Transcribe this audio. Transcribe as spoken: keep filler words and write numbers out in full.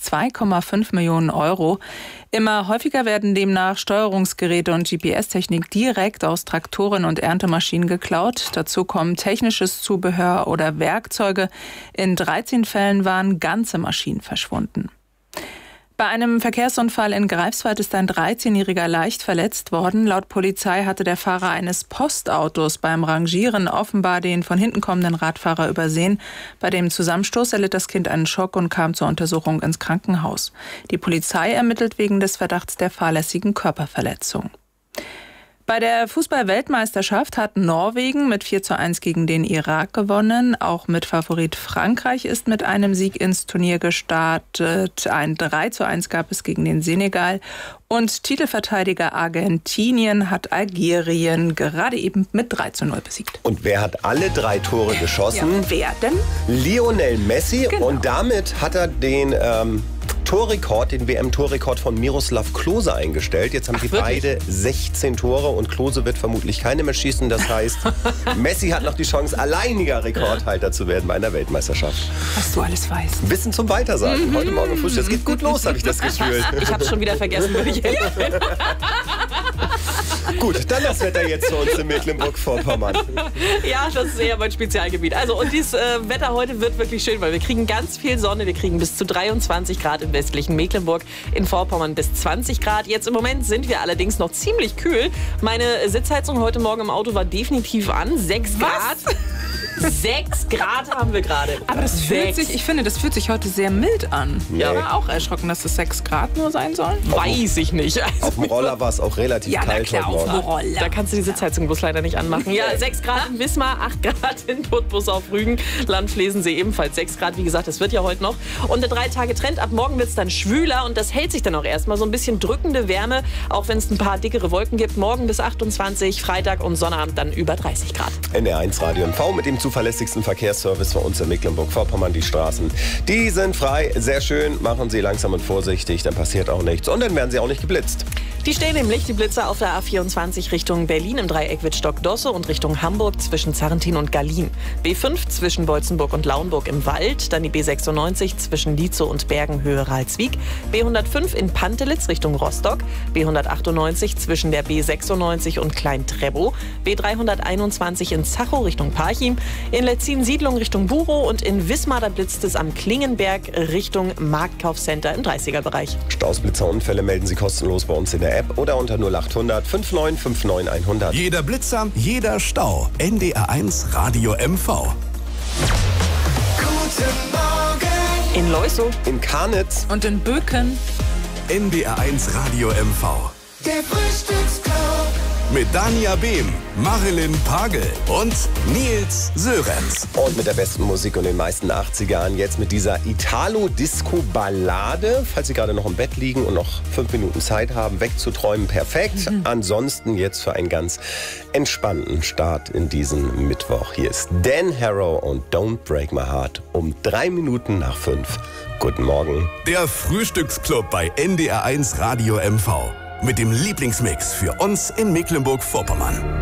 zwei Komma fünf Millionen Euro. Immer häufiger werden demnach Steuerungsgeräte und G P S-Technik direkt aus Traktoren und Erntemaschinen geklaut. Dazu kommen technisches Zubehör oder Werkzeuge. In dreizehn Fällen waren ganze Maschinen verschwunden. Bei einem Verkehrsunfall in Greifswald ist ein dreizehnjähriger leicht verletzt worden. Laut Polizei hatte der Fahrer eines Postautos beim Rangieren offenbar den von hinten kommenden Radfahrer übersehen. Bei dem Zusammenstoß erlitt das Kind einen Schock und kam zur Untersuchung ins Krankenhaus. Die Polizei ermittelt wegen des Verdachts der fahrlässigen Körperverletzung. Bei der Fußball-Weltmeisterschaft hat Norwegen mit vier zu eins gegen den Irak gewonnen. Auch Mitfavorit Frankreich ist mit einem Sieg ins Turnier gestartet. Ein drei zu eins gab es gegen den Senegal. Und Titelverteidiger Argentinien hat Algerien gerade eben mit drei zu null besiegt. Und wer hat alle drei Tore geschossen? Ja, wer denn? Lionel Messi. Genau. Und damit hat er den ähm, Torrekord, den W M-Torrekord von Miroslav Klose eingestellt. Jetzt haben Ach, sie wirklich? beide sechzehn Tore und Klose wird vermutlich keine mehr schießen. Das heißt, Messi hat noch die Chance, alleiniger Rekordhalter zu werden bei einer Weltmeisterschaft. Was du alles weißt. Wissen zum Weitersagen. Heute Morgen im Frühstück. Es geht gut los, habe ich das Gefühl. Ich habe schon wieder vergessen, wo ich ehrlich bin. Gut, dann das Wetter jetzt für uns in Mecklenburg-Vorpommern. Ja, das ist eher mein Spezialgebiet. Also, und dieses äh, Wetter heute wird wirklich schön, weil wir kriegen ganz viel Sonne. Wir kriegen bis zu dreiundzwanzig Grad im westlichen Mecklenburg, in Vorpommern bis zwanzig Grad. Jetzt im Moment sind wir allerdings noch ziemlich kühl. Meine Sitzheizung heute Morgen im Auto war definitiv an. sechs Grad. sechs Grad haben wir gerade. Aber das fühlt sich, ich finde, das fühlt sich heute sehr mild an. Nee. Ja, war auch erschrocken, dass es sechs Grad nur sein sollen. Weiß ich nicht. Also, Auf dem Roller war es auch relativ Ja, na kalt klar, heute auf dem Morgen. Roller. Da kannst du die Sitzheizung bloß leider nicht anmachen. Ja, sechs Grad in Wismar, acht Grad in Putbus auf Rügen, Land Flesensee ebenfalls sechs Grad. Wie gesagt, das wird ja heute noch. Und der drei Tage Trend, ab morgen wird es dann schwüler und das hält sich dann auch erstmal. So ein bisschen drückende Wärme, auch wenn es ein paar dickere Wolken gibt. Morgen bis achtundzwanzig, Freitag und Sonnabend dann über dreißig Grad. N R eins Radio M V mit dem zuverlässigsten Verkehrsservice für uns in Mecklenburg-Vorpommern. Die Straßen, die sind frei, sehr schön. Machen Sie langsam und vorsichtig, dann passiert auch nichts. Und dann werden Sie auch nicht geblitzt. Die stehen nämlich, die Blitzer, auf der A vierundzwanzig Richtung Berlin im Dreieck Wittstock-Dosse und Richtung Hamburg zwischen Zarrentin und Gallien. B fünf zwischen Bolzenburg und Lauenburg im Wald, dann die B sechsundneunzig zwischen Lietzow und Bergen Höhe Ralswiek, B hundertfünf in Pantelitz Richtung Rostock, B hundertachtundneunzig zwischen der B sechsundneunzig und Klein-Trebow, B dreihunderteinundzwanzig in Zachow Richtung Parchim, in Letzin-Siedlung Richtung Burow und in Wismar, da blitzt es am Klingenberg Richtung Marktkaufcenter im dreißiger-Bereich. Staus, Blitzer, Unfälle melden Sie kostenlos bei uns in der App oder unter null achthundert fünfundneunzig neunundfünfzig hundert. Jeder Blitzer, jeder Stau. N D R eins Radio M V. Guten Morgen! In Leusow. In Karnitz. Und in Böken. N D R eins Radio M V. Der Frühstücksclub. Mit Dania Behm, Marilyn Pagel und Nils Sörenz. Und mit der besten Musik und den meisten achtzigern jetzt mit dieser Italo-Disco-Ballade. Falls Sie gerade noch im Bett liegen und noch fünf Minuten Zeit haben, wegzuträumen, perfekt. Mhm. Ansonsten jetzt für einen ganz entspannten Start in diesen Mittwoch. Hier ist Dan Harrow und Don't Break My Heart um drei Minuten nach fünf. Guten Morgen. Der Frühstücksclub bei N D R eins Radio M V. Mit dem Lieblingsmix für uns in Mecklenburg-Vorpommern.